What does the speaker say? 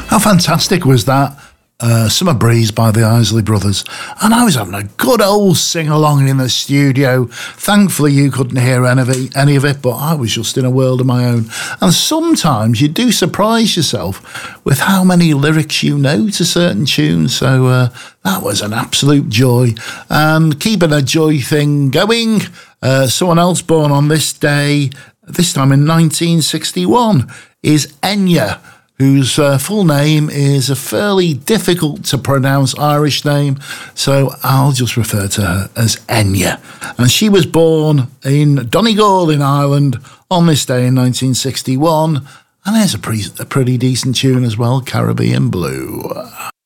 How fantastic was that? Summer Breeze by the Isley Brothers. And I was having a good old sing-along in the studio. Thankfully, you couldn't hear any of it, but I was just in a world of my own. And sometimes you do surprise yourself with how many lyrics you know to certain tunes. So that was an absolute joy. And keeping a joy thing going, someone else born on this day, this time in 1961, is Enya, whose full name is a fairly difficult to pronounce Irish name, so I'll just refer to her as Enya. And she was born in Donegal in Ireland on this day in 1961, and there's a pretty decent tune as well, Caribbean Blue.